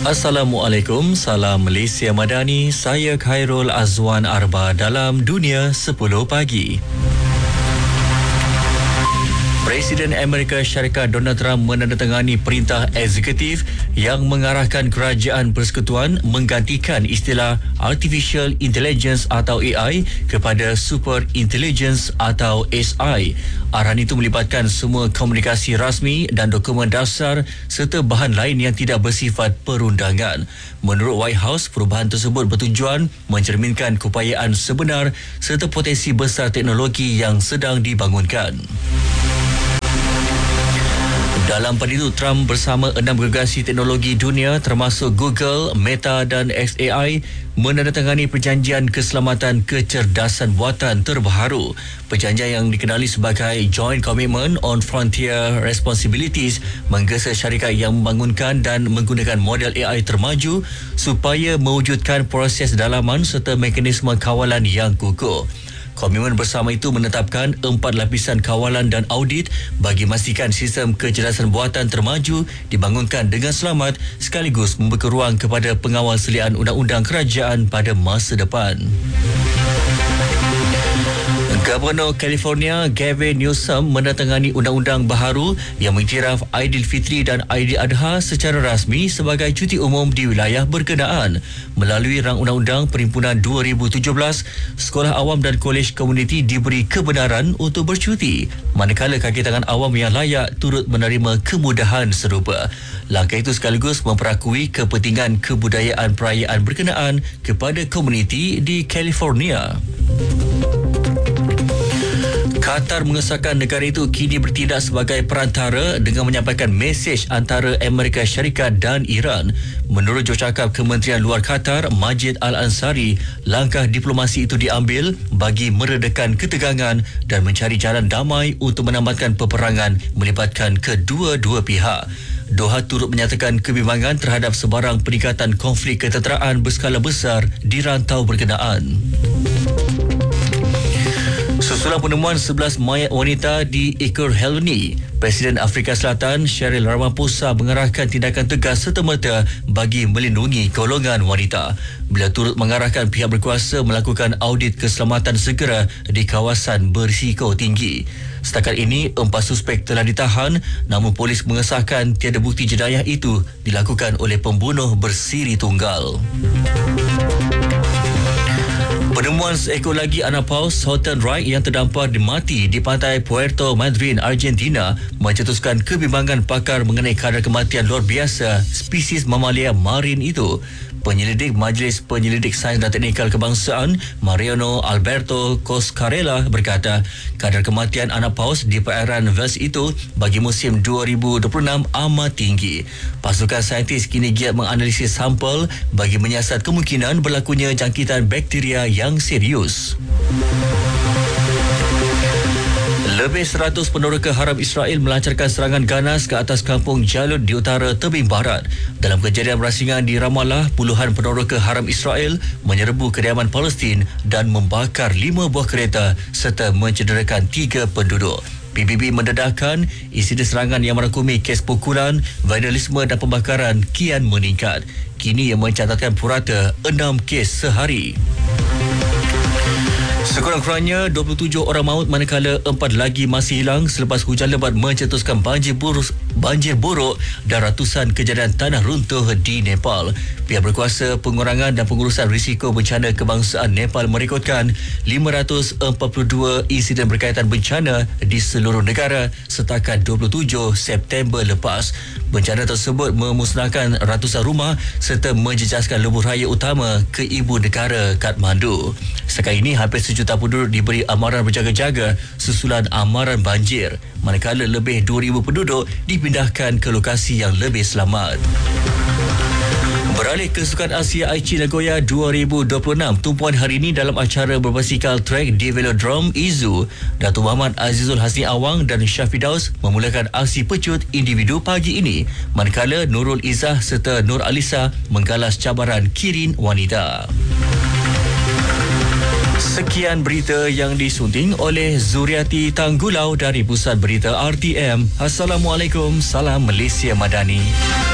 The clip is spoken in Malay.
Assalamualaikum, salam Malaysia Madani. Saya Khairul Azwan Arba dalam Dunia 10 Pagi. Presiden Amerika Syarikat Donald Trump menandatangani perintah eksekutif yang mengarahkan Kerajaan Persekutuan menggantikan istilah Artificial Intelligence atau AI kepada Super Intelligence atau SI. Arahan itu melibatkan semua komunikasi rasmi dan dokumen dasar serta bahan lain yang tidak bersifat perundangan. Menurut White House, perubahan tersebut bertujuan mencerminkan keupayaan sebenar serta potensi besar teknologi yang sedang dibangunkan. Dalam pada itu, Trump bersama 6 gergasi teknologi dunia termasuk Google, Meta dan XAI menandatangani perjanjian keselamatan kecerdasan buatan terbaru. Perjanjian yang dikenali sebagai Joint Commitment on Frontier Responsibilities menggesa syarikat yang membangunkan dan menggunakan model AI termaju supaya mewujudkan proses dalaman serta mekanisme kawalan yang kukuh. Komitmen bersama itu menetapkan 4 lapisan kawalan dan audit bagi memastikan sistem kecerdasan buatan termaju dibangunkan dengan selamat sekaligus membuka ruang kepada pengawal selian undang-undang kerajaan pada masa depan. Gubernur California Gavin Newsom menandatangani undang-undang baharu yang mengiktiraf Aidilfitri dan Aidiladha secara rasmi sebagai cuti umum di wilayah berkenaan. Melalui rang undang-undang Perhimpunan 2017, sekolah awam dan kolej komuniti diberi kebenaran untuk bercuti, manakala kaki tangan awam yang layak turut menerima kemudahan serupa. Langkah itu sekaligus memperakui kepentingan kebudayaan perayaan berkenaan kepada komuniti di California. Qatar mengesahkan negara itu kini bertindak sebagai perantara dengan menyampaikan mesej antara Amerika Syarikat dan Iran. Menurut jurucakap Kementerian Luar Qatar, Majid Al-Ansari, langkah diplomasi itu diambil bagi meredakan ketegangan dan mencari jalan damai untuk menamatkan peperangan melibatkan kedua-dua pihak. Doha turut menyatakan kebimbangan terhadap sebarang peningkatan konflik ketenteraan berskala besar di rantau berkenaan. Susulan penemuan 11 mayat wanita di Ekurhuleni, Presiden Afrika Selatan Cyril Ramaphosa mengarahkan tindakan tegas serta-merta bagi melindungi golongan wanita. Beliau turut mengarahkan pihak berkuasa melakukan audit keselamatan segera di kawasan berisiko tinggi. Setakat ini, 4 suspek telah ditahan, namun polis mengesahkan tiada bukti jenayah itu dilakukan oleh pembunuh bersiri tunggal. Penemuan seekor lagi anak paus Southern Reich yang terdampar mati di pantai Puerto Madryn, Argentina mencetuskan kebimbangan pakar mengenai kadar kematian luar biasa spesies mamalia marin itu. Penyelidik Majlis Penyelidik Sains dan Teknikal Kebangsaan Mariano Alberto Coscarella berkata kadar kematian anak paus di perairan Wales itu bagi musim 2026 amat tinggi. Pasukan saintis kini giat menganalisis sampel bagi menyiasat kemungkinan berlakunya jangkitan bakteria yang serius. Lebih 100 peneroka haram Israel melancarkan serangan ganas ke atas kampung Jalud di utara tebing barat. Dalam kejadian berasingan di Ramallah, puluhan peneroka haram Israel menyerbu kediaman Palestin dan membakar 5 buah kereta serta mencederakan 3 penduduk. PBB mendedahkan insiden serangan yang merangkumi kes pukulan, vandalisme dan pembakaran kian meningkat. Kini ia mencatatkan purata 6 kes sehari. Sekurang-kurangnya 27 orang maut manakala 4 lagi masih hilang selepas hujan lebat mencetuskan banjir buruk dan ratusan kejadian tanah runtuh di Nepal. Pihak berkuasa pengurangan dan pengurusan risiko bencana kebangsaan Nepal merekodkan 542 insiden berkaitan bencana di seluruh negara setakat 27 September lepas. Bencana tersebut memusnahkan ratusan rumah serta menjejaskan lebuh raya utama ke ibu negara Kathmandu. Setakat ini hampir sejuta penduduk diberi amaran berjaga-jaga susulan amaran banjir, manakala lebih 2,000 penduduk dipindahkan ke lokasi yang lebih selamat. Beralih ke Sukan Asia Aichi Nagoya 2026, tumpuan hari ini dalam acara berbasikal trek di Velodrome Izu, Datuk Muhammad Azizul Hasni Awang dan Syafidaus memulakan aksi pecut individu pagi ini, manakala Nurul Izzah serta Nur Alisa menggalas cabaran kirin wanita. Sekian berita yang disunting oleh Zuriati Tanggulau dari Pusat Berita RTM. Assalamualaikum, salam Malaysia Madani.